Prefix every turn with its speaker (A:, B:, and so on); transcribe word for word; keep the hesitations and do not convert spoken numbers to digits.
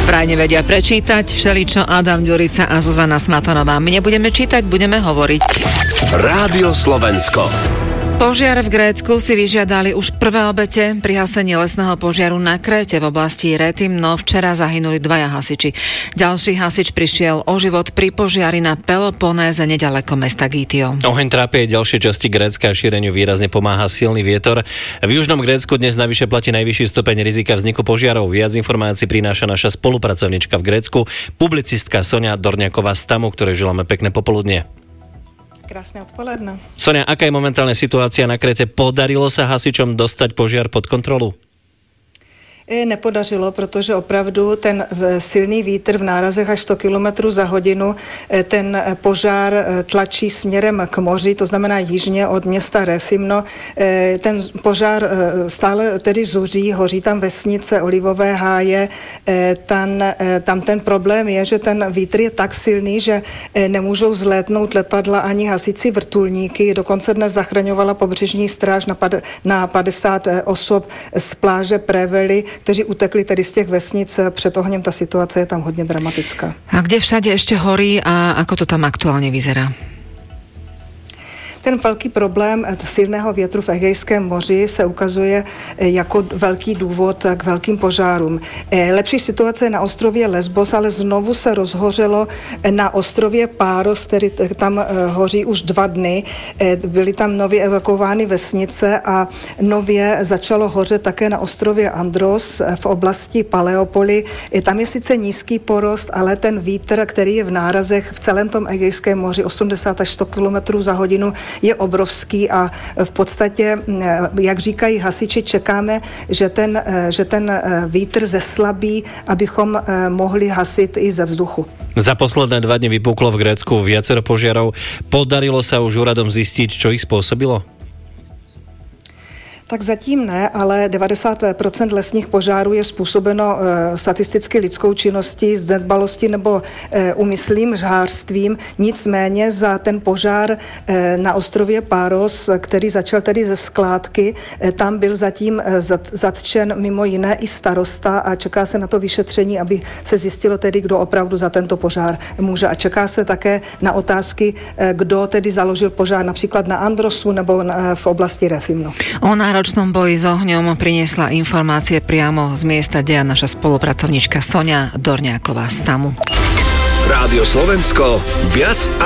A: Vraj nevedia prečítať, všeličo Adam Ďurica a Zuzana Smatanová. My nebudeme čítať, budeme hovoriť.
B: Rádio Slovensko.
A: Požiar v Grécku si vyžiadali už prvé obete pri hasení lesného požiaru na Kréte v oblasti Rethymno. Včera zahynuli dvaja hasiči. Ďalší hasič prišiel o život pri požiari na Peloponéze nedaleko mesta Gítio.
C: Oheň trápi aj ďalšie časti Grécka a šíreniu výrazne pomáha silný vietor. V južnom Grécku dnes navyše platí najvyšší stupeň rizika vzniku požiarov. Viac informácií prináša naša spolupracovnička v Grécku, publicistka Sonia Dorňáková z Tamu, ktorej želáme pekné popoludnie.
D: Krásne odpoledne.
C: Sonia, aká je momentálna situácia na Kréte? Podarilo sa hasičom dostať požiar pod kontrolu?
D: Nepodařilo, protože opravdu ten silný vítr v nárazech až sto kilometrů za hodinu ten požár tlačí směrem k moři, to znamená jižně od města Rethymno. Ten požár stále tedy zuří, hoří tam vesnice, olivové háje. Tam, tam ten problém je, že ten vítr je tak silný, že nemůžou zlétnout letadla ani hasicí vrtulníky. Dokonce dnes zachraňovala pobřežní stráž na padesát osob z pláže Prevely, kteří utekli tedy z těch vesnic před ohněm. Ta situace je tam hodně dramatická.
A: A kde všade ešte horí a ako to tam aktuálne vyzerá?
D: Ten velký problém silného větru v Egejském moři se ukazuje jako velký důvod k velkým požárům. Lepší situace je na ostrově Lesbos, ale znovu se rozhořelo na ostrově Páros, který tam hoří už dva dny. Byly tam nově evakuovány vesnice a nově začalo hořet také na ostrově Andros v oblasti Paleopoly. Tam je sice nízký porost, ale ten vítr, který je v nárazech v celém tom Egejském moři osmdesát až sto kilometrů za hodinu, je obrovský a v podstatě, jak říkají hasiči, čekáme, že ten, že ten vítr zeslabí, abychom mohli hasit i ze vzduchu.
C: Za posledné dva dni vypuklo v Grécku viacero požiarov. Podarilo sa už úradom zistiť, čo ich spôsobilo?
D: Tak zatím ne, ale devadesát procent lesních požárů je způsobeno e, statisticky lidskou činností, zdedbalosti nebo e, úmyslným žhářstvím. Nicméně za ten požár e, na ostrově Páros, který začal tedy ze skládky, e, tam byl zatím e, zat, zatčen mimo jiné i starosta a čeká se na to vyšetření, aby se zjistilo tedy, kdo opravdu za tento požár může. A čeká se také na otázky, e, kdo tedy založil požár například na Androsu nebo na, v oblasti Rethymno.
A: V ročnom boji s ohňom priniesla informácie priamo z miesta deja naša spolupracovnička Sonia Dorňáková z Tamu.
B: Rádio Slovensko, viac